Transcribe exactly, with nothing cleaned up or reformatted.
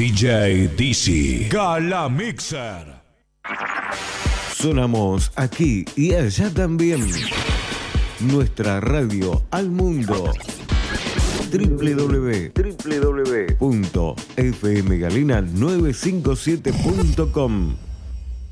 D J Dizzy, Gala Mixer. Sonamos aquí y allá también. Nuestra radio al mundo. doble u doble u doble u punto f m galena nueve cinco siete punto com